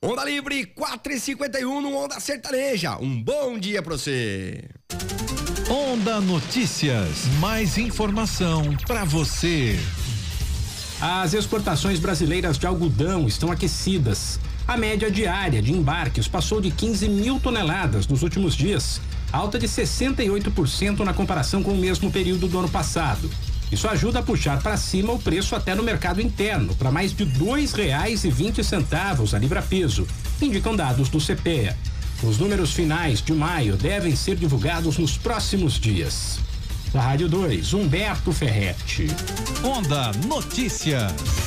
Onda Livre 4h51 no Onda Sertaneja. Um bom dia pra você. Onda Notícias, mais informação pra você. As exportações brasileiras de algodão estão aquecidas. A média diária de embarques passou de 15 mil toneladas nos últimos dias, alta de 68% na comparação com o mesmo período do ano passado. Isso ajuda a puxar para cima o preço até no mercado interno, para mais de R$2,20 a libra-peso, indicam dados do CPEA. Os números finais de maio devem ser divulgados nos próximos dias. Da Rádio 2, Humberto Ferretti. Onda Notícias.